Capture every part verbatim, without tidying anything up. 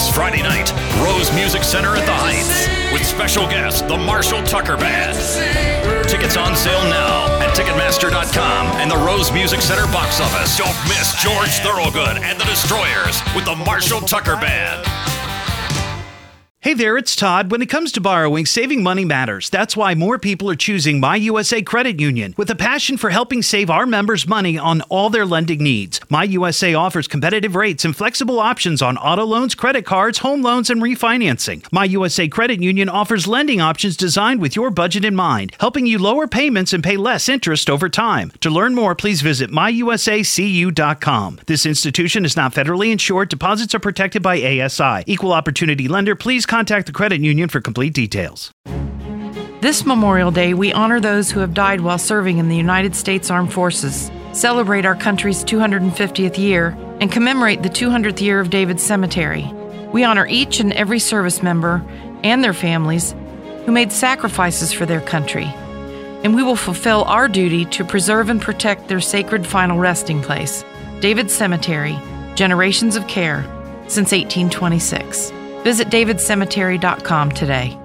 This Friday night, Rose Music Center at the Heights with special guest, the Marshall Tucker Band. Tickets on sale now at Ticketmaster dot com and the Rose Music Center box office. Don't miss George Thorogood and the Destroyers with the Marshall Tucker Band. Hey there, it's Todd. When it comes to borrowing, saving money matters. That's why more people are choosing My U S A Credit Union with a passion for helping save our members money on all their lending needs. My U S A offers competitive rates and flexible options on auto loans, credit cards, home loans, and refinancing. My U S A Credit Union offers lending options designed with your budget in mind, helping you lower payments and pay less interest over time. To learn more, please visit my u s a c u dot com. This institution is not federally insured. Deposits are protected by A S I. Equal opportunity lender. Please contact the credit union for complete details. This Memorial Day, we honor those who have died while serving in the United States Armed Forces, celebrate our country's two hundred fiftieth year, and commemorate the two hundredth year of David's Cemetery. We honor each and every service member and their families who made sacrifices for their country, and we will fulfill our duty to preserve and protect their sacred final resting place, David's Cemetery, generations of care since eighteen twenty-six. Visit david cemetery dot com today.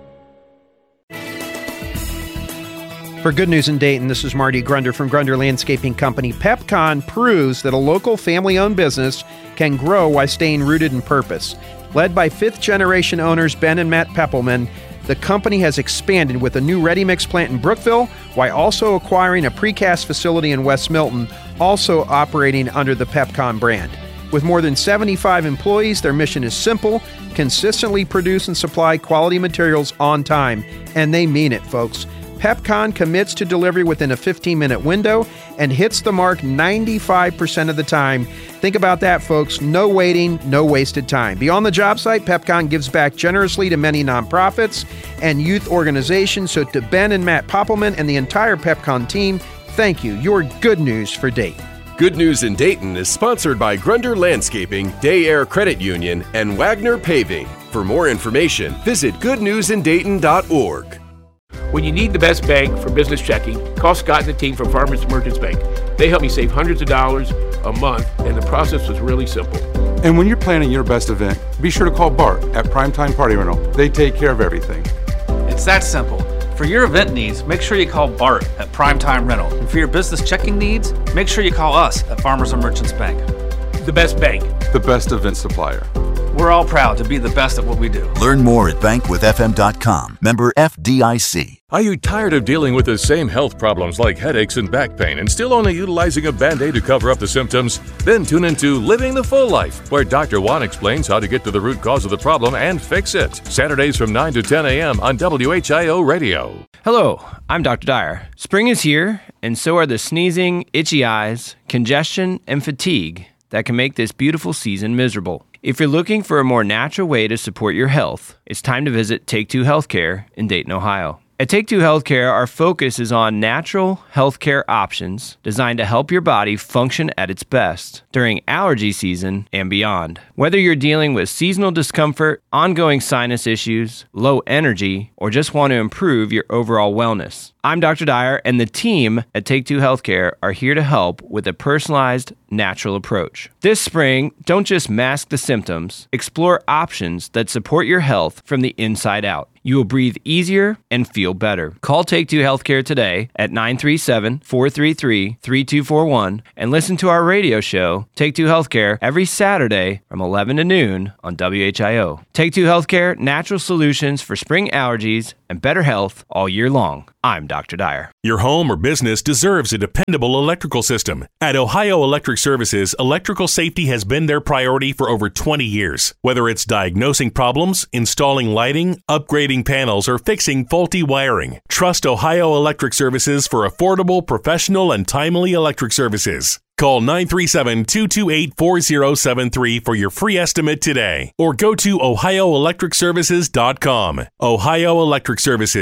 For Good News in Dayton, this is Marty Grunder from Grunder Landscaping Company. PepCon proves that a local family-owned business can grow while staying rooted in purpose. Led by fifth-generation owners Ben and Matt Peppelman, the company has expanded with a new ready-mix plant in Brookville while also acquiring a precast facility in West Milton, also operating under the PepCon brand. With more than seventy-five employees, their mission is simple: consistently produce and supply quality materials on time. And they mean it, folks. PepCon commits to delivery within a fifteen-minute window and hits the mark ninety-five percent of the time. Think about that, folks. No waiting, no wasted time. Beyond the job site, PepCon gives back generously to many nonprofits and youth organizations. So to Ben and Matt Poppelman and the entire PepCon team, thank you. Your good news for Dayton. Good News in Dayton is sponsored by Grunder Landscaping, Day Air Credit Union, and Wagner Paving. For more information, visit good news in dayton dot org. When you need the best bank for business checking, call Scott and the team from Farmers Merchants Bank. They help me save hundreds of dollars a month, and the process was really simple. And when you're planning your best event, be sure to call Bart at Primetime Party Rental. They take care of everything. It's that simple. For your event needs, make sure you call Bart at Primetime Rental. And for your business checking needs, make sure you call us at Farmers and Merchants Bank. The best bank. The best event supplier. We're all proud to be the best at what we do. Learn more at bank with f m dot com. Member F D I C. Are you tired of dealing with the same health problems like headaches and back pain and still only utilizing a Band-Aid to cover up the symptoms? Then tune into Living the Full Life, where Doctor Juan explains how to get to the root cause of the problem and fix it. Saturdays from nine to ten a.m. on W H I O Radio. Hello, I'm Doctor Dyer. Spring is here, and so are the sneezing, itchy eyes, congestion, and fatigue that can make this beautiful season miserable. If you're looking for a more natural way to support your health, it's time to visit Take Two Healthcare in Dayton, Ohio. At Take Two Healthcare, our focus is on natural healthcare options designed to help your body function at its best during allergy season and beyond. Whether you're dealing with seasonal discomfort, ongoing sinus issues, low energy, or just want to improve your overall wellness, I'm Doctor Dyer, and the team at Take Two Healthcare are here to help with a personalized, natural approach. This spring, don't just mask the symptoms, explore options that support your health from the inside out. You will breathe easier and feel better. Call Take Two Healthcare today at nine three seven, four three three, three two four one and listen to our radio show, Take Two Healthcare, every Saturday from eleven to noon on W H I O. Take Two Healthcare, natural solutions for spring allergies and better health all year long. I'm Doctor Dyer. Your home or business deserves a dependable electrical system. At Ohio Electric Services, electrical safety has been their priority for over twenty years. Whether it's diagnosing problems, installing lighting, upgrading panels, or fixing faulty wiring, trust Ohio Electric Services for affordable, professional, and timely electric services. Call nine three seven, two two eight, four zero seven three for your free estimate today, or go to ohio electric services dot com. Ohio Electric Services.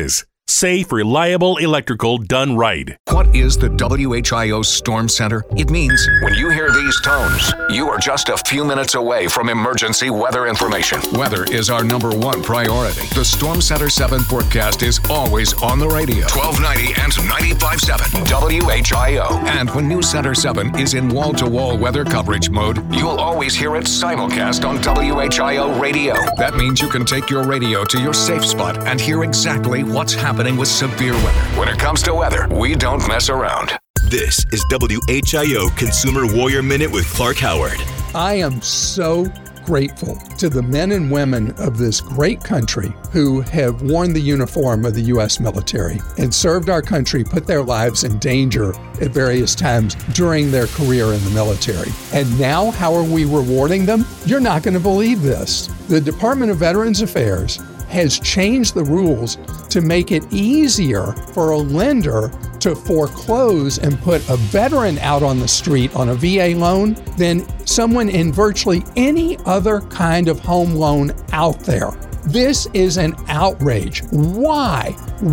Safe, reliable electrical done right. What is the W H I O Storm Center? It means when you hear these tones, you are just a few minutes away from emergency weather information. Weather is our number one priority. The Storm Center seven forecast is always on the radio. twelve ninety and ninety-five point seven W H I O. And when News Center seven is in wall-to-wall weather coverage mode, you'll always hear it simulcast on W H I O radio. That means you can take your radio to your safe spot and hear exactly what's happening with severe weather. When it comes to weather, we don't mess around. This is W H I O Consumer Warrior Minute with Clark Howard. I am so grateful to the men and women of this great country who have worn the uniform of the U S military and served our country, put their lives in danger at various times during their career in the military. And now, how are we rewarding them? You're not going to believe this. The Department of Veterans Affairs has changed the rules to make it easier for a lender to foreclose and put a veteran out on the street on a V A loan than someone in virtually any other kind of home loan out there. This is an outrage. Why?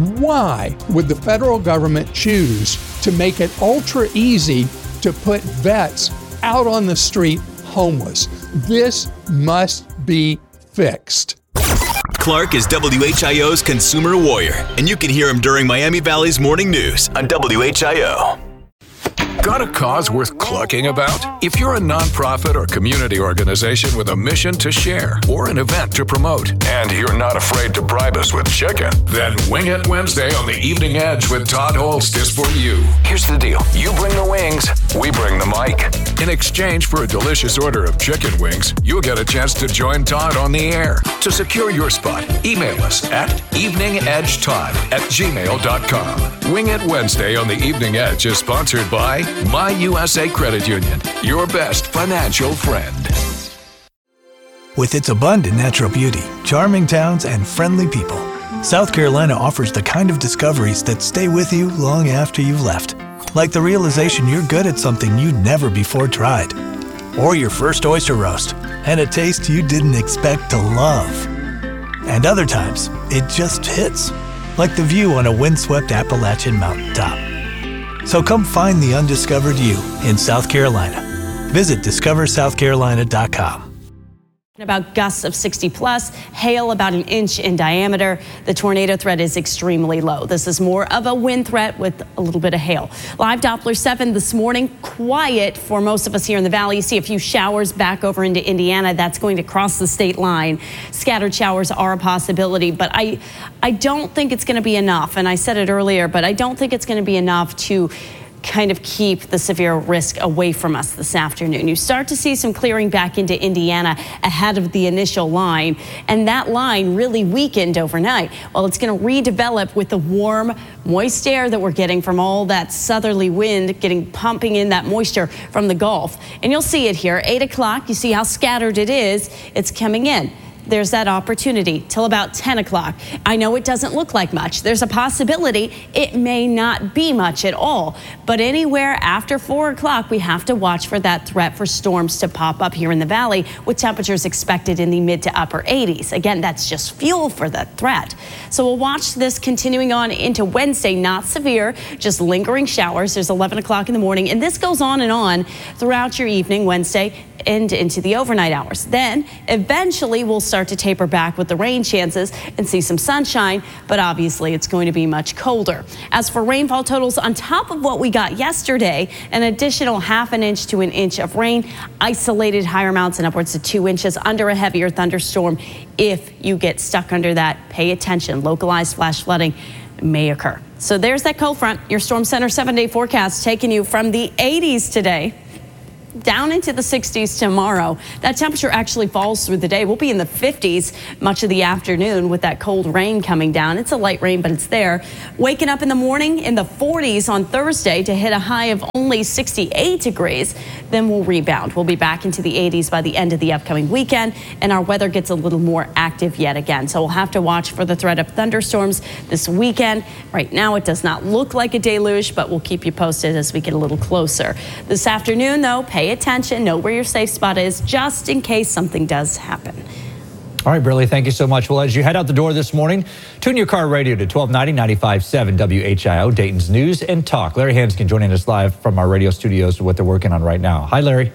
Why would the federal government choose to make it ultra easy to put vets out on the street homeless? This must be fixed. Clark is W H I O's Consumer Warrior, and you can hear him during Miami Valley's Morning News on W H I O. Got a cause worth clucking about? If you're a nonprofit or community organization with a mission to share or an event to promote, and you're not afraid to bribe us with chicken, then Wing It Wednesday on the Evening Edge with Todd Holst is for you. Here's the deal. You bring the wings, we bring the mic. In exchange for a delicious order of chicken wings, you'll get a chance to join Todd on the air. To secure your spot, email us at eveningedgetodd at gmail dot com. Wing It Wednesday on the Evening Edge is sponsored by My U S A Credit Union, your best financial friend. With its abundant natural beauty, charming towns, and friendly people, South Carolina offers the kind of discoveries that stay with you long after you've left. Like the realization you're good at something you'd never before tried. Or your first oyster roast, and a taste you didn't expect to love. And other times, it just hits. Like the view on a windswept Appalachian mountaintop. So come find the undiscovered you in South Carolina. Visit discover south carolina dot com. About gusts of sixty plus, hail about an inch in diameter. The tornado threat is extremely low. This is more of a wind threat with a little bit of hail. Live Doppler seven this morning, quiet for most of us here in the valley. You see a few showers back over into Indiana. That's going to cross the state line. Scattered showers are a possibility, but I, I don't think it's going to be enough. And I said it earlier, but I don't think it's going to be enough to kind of keep the severe risk away from us this afternoon. You start to see some clearing back into Indiana ahead of the initial line, and that line really weakened overnight. Well, it's going to redevelop with the warm, moist air that we're getting from all that southerly wind getting pumping in that moisture from the Gulf. And you'll see it here, eight o'clock. You see how scattered it is. It's coming in. There's that opportunity till about ten o'clock. I know it doesn't look like much. There's a possibility it may not be much at all. But anywhere after four o'clock, we have to watch for that threat for storms to pop up here in the valley with temperatures expected in the mid to upper eighties. Again, that's just fuel for that threat. So we'll watch this continuing on into Wednesday. Not severe, just lingering showers. There's eleven o'clock in the morning, and this goes on and on throughout your evening Wednesday and into the overnight hours. Then eventually we'll start to taper back with the rain chances and see some sunshine, but obviously it's going to be much colder. As for rainfall totals, on top of what we got yesterday, an additional half an inch to an inch of rain, isolated higher amounts and upwards to two inches under a heavier thunderstorm. If you get stuck under that, pay attention. Localized flash flooding may occur. So there's that cold front. Your Storm Center seven-day forecast taking you from the eighties today down into the sixties tomorrow. That temperature actually falls through the day. We'll be in the fifties much of the afternoon with that cold rain coming down. It's a light rain, but it's there. Waking up in the morning in the forties on Thursday to hit a high of only sixty-eight degrees. Then we'll rebound. We'll be back into the eighties by the end of the upcoming weekend, and our weather gets a little more active yet again. So we'll have to watch for the threat of thunderstorms this weekend. Right now, it does not look like a deluge, but we'll keep you posted as we get a little closer. This afternoon, though, pay attention, know where your safe spot is, just in case something does happen. All right, Burley, thank you so much. Well, as you head out the door this morning, tune your car radio to twelve ninety, ninety-five point seven W H I O, Dayton's News and Talk. Larry Hanskin joining us live from our radio studios for what they're working on right now. Hi, Larry.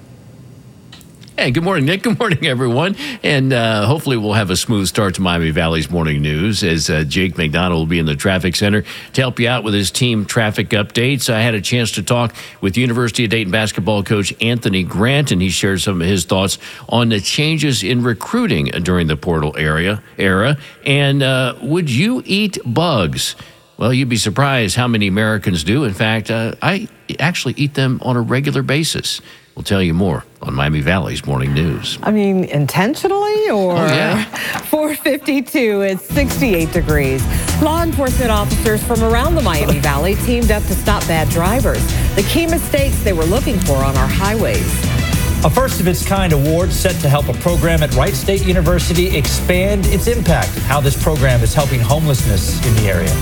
Hey, good morning, Nick. Good morning, everyone. And uh, hopefully we'll have a smooth start to Miami Valley's morning news as uh, Jake McDonald will be in the traffic center to help you out with his team traffic updates. I had a chance to talk with University of Dayton basketball coach Anthony Grant, and he shared some of his thoughts on the changes in recruiting during the portal area era. And uh, would you eat bugs? Well, you'd be surprised how many Americans do. In fact, uh, I actually eat them on a regular basis. We'll tell you more on Miami Valley's Morning News. I mean, intentionally or? Oh, yeah. four fifty-two, it's sixty-eight degrees. Law enforcement officers from around the Miami Valley teamed up to stop bad drivers. The key mistakes they were looking for on our highways. A first-of-its-kind award set to help a program at Wright State University expand its impact, how this program is helping homelessness in the area.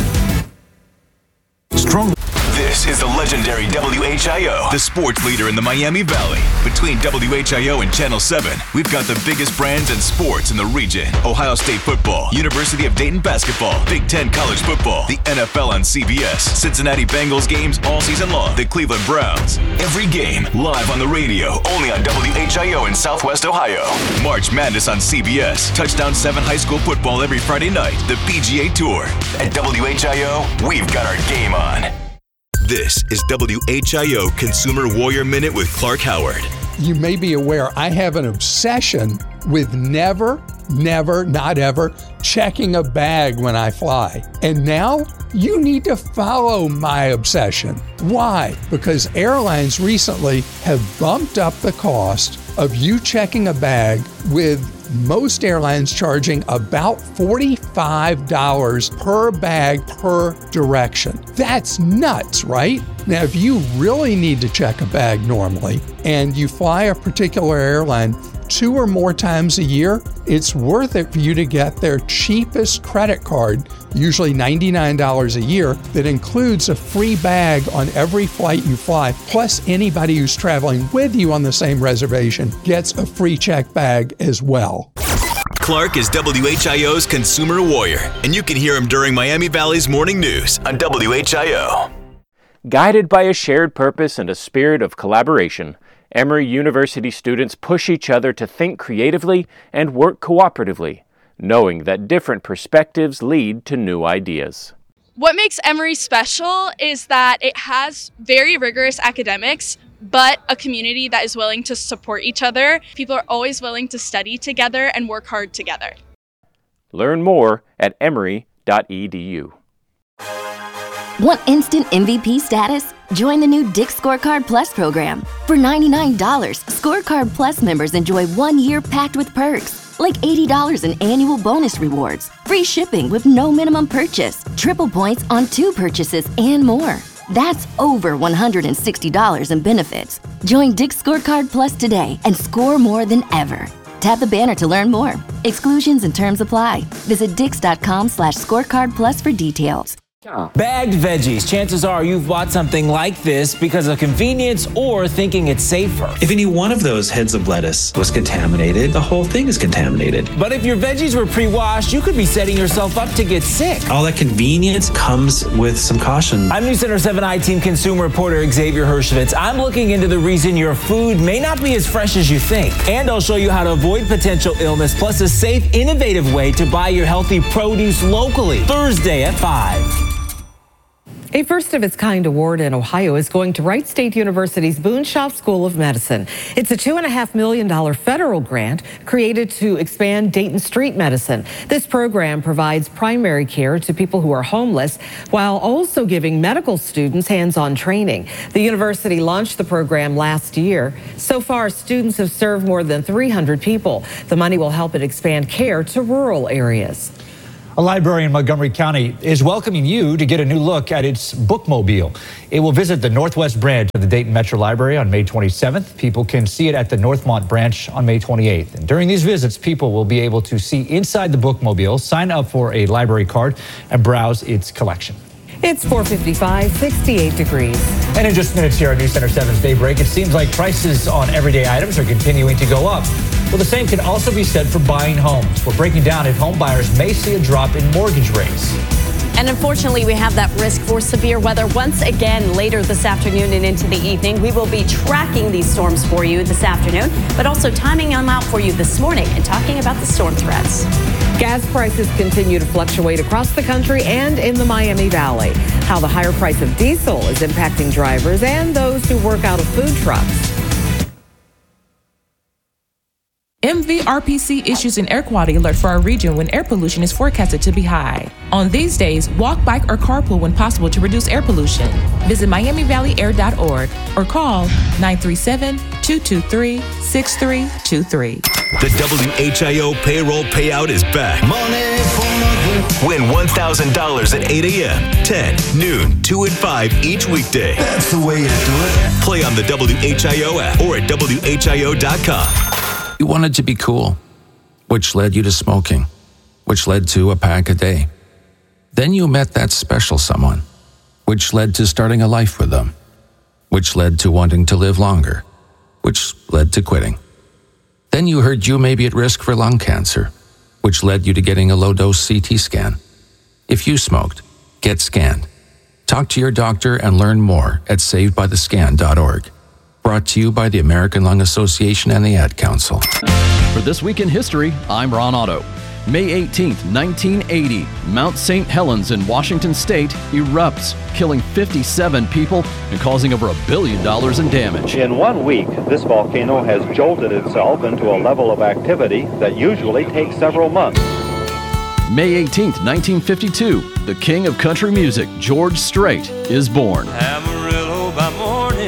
Strong. This is the legendary W H I O, the sports leader in the Miami Valley. Between W H I O and Channel seven, we've got the biggest brands and sports in the region. Ohio State football, University of Dayton basketball, Big Ten college football, the N F L on C B S, Cincinnati Bengals games all season long, the Cleveland Browns. Every game live on the radio, only on W H I O in Southwest Ohio. March Madness on C B S, Touchdown seven high school football every Friday night, the P G A Tour. At W H I O, we've got our game on. This is W H I O Consumer Warrior Minute with Clark Howard. You may be aware I have an obsession with never, never, not ever checking a bag when I fly. And now you need to follow my obsession. Why? Because airlines recently have bumped up the cost of you checking a bag, with most airlines charging about forty-five dollars per bag per direction. That's nuts, right? Now, if you really need to check a bag normally and you fly a particular airline two or more times a year, it's worth it for you to get their cheapest credit card, usually ninety-nine dollars a year, that includes a free bag on every flight you fly. Plus, anybody who's traveling with you on the same reservation gets a free check bag as well. Clark is W H I O's Consumer Warrior, and you can hear him during Miami Valley's Morning News on W H I O. Guided by a shared purpose and a spirit of collaboration, Emory University students push each other to think creatively and work cooperatively, knowing that different perspectives lead to new ideas. What makes Emory special is that it has very rigorous academics, but a community that is willing to support each other. People are always willing to study together and work hard together. Learn more at emory dot e d u. Want instant M V P status? Join the new Dick's Scorecard Plus program. For ninety-nine dollars, Scorecard Plus members enjoy one year packed with perks, like eighty dollars in annual bonus rewards, free shipping with no minimum purchase, triple points on two purchases, and more. That's over one hundred sixty dollars in benefits. Join Dick's Scorecard Plus today and score more than ever. Tap the banner to learn more. Exclusions and terms apply. Visit dix.com slash scorecard plus for details. Bagged veggies. Chances are you've bought something like this because of convenience or thinking it's safer. If any one of those heads of lettuce was contaminated, the whole thing is contaminated. But if your veggies were pre-washed, you could be setting yourself up to get sick. All that convenience comes with some caution. I'm News Center seven I-Team consumer reporter Xavier Hershevitz. I'm looking into the reason your food may not be as fresh as you think. And I'll show you how to avoid potential illness, plus a safe, innovative way to buy your healthy produce locally. Thursday at five. A first-of-its-kind award in Ohio is going to Wright State University's Boone Schopf School of Medicine. It's a two point five million dollars federal grant created to expand Dayton street medicine. This program provides primary care to people who are homeless while also giving medical students hands-on training. The university launched the program last year. So far, students have served more than three hundred people. The money will help it expand care to rural areas. A library in Montgomery County is welcoming you to get a new look at its bookmobile. It will visit the Northwest branch of the Dayton Metro Library on May twenty-seventh. People can see it at the Northmont branch on May twenty-eighth. And during these visits, people will be able to see inside the bookmobile, sign up for a library card, and browse its collection. It's four fifty-five, sixty-eight degrees. And in just minutes here at News Center seven's Daybreak, it seems like prices on everyday items are continuing to go up. Well, the same can also be said for buying homes. We're breaking down if home buyers may see a drop in mortgage rates. And unfortunately, we have that risk for severe weather once again later this afternoon and into the evening. We will be tracking these storms for you this afternoon, but also timing them out for you this morning and talking about the storm threats. Gas prices continue to fluctuate across the country and in the Miami Valley. How the higher price of diesel is impacting drivers and those who work out of food trucks. M V R P C issues an air quality alert for our region when air pollution is forecasted to be high. On these days, walk, bike, or carpool when possible to reduce air pollution. Visit miami valley air dot org or call nine three seven, two two three, six three two three. The W H I O payroll payout is back. Money for Win one thousand dollars at eight a.m., ten, noon, two, and five each weekday. That's the way you do it. Play on the W H I O app or at W H I O dot com. You wanted to be cool, which led you to smoking, which led to a pack a day. Then you met that special someone, which led to starting a life with them, which led to wanting to live longer, which led to quitting. Then you heard you may be at risk for lung cancer, which led you to getting a low-dose C T scan. If you smoked, get scanned. Talk to your doctor and learn more at saved by the scan dot org. Brought to you by the American Lung Association and the Ad Council. For This Week in History, I'm Ron Otto. May eighteenth, nineteen eighty, Mount Saint Helens in Washington State erupts, killing fifty-seven people and causing over a billion dollars in damage. In one week, this volcano has jolted itself into a level of activity that usually takes several months. May eighteenth, nineteen fifty-two, the king of country music, George Strait, is born. Amarillo by morning,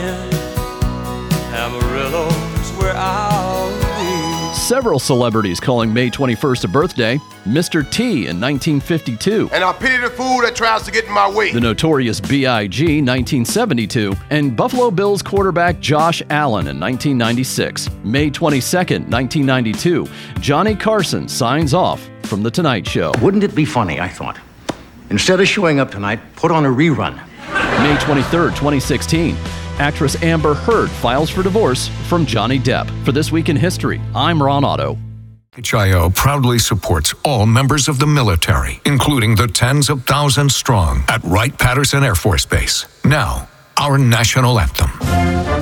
Amarillo's where I'll be. Several celebrities calling May twenty-first a birthday. Mister T in nineteen fifty-two. And I pity the fool that tries to get in my way. The Notorious B I G nineteen seventy-two. And Buffalo Bills quarterback Josh Allen in nineteen ninety-six. May twenty-second, nineteen ninety-two. Johnny Carson signs off from The Tonight Show. Wouldn't it be funny, I thought, instead of showing up tonight, put on a rerun. May twenty-third, twenty sixteen. Actress Amber Heard files for divorce from Johnny Depp. For This Week in History, I'm Ron Otto. H I O proudly supports all members of the military, including the tens of thousands strong at Wright-Patterson Air Force Base. Now, our national anthem.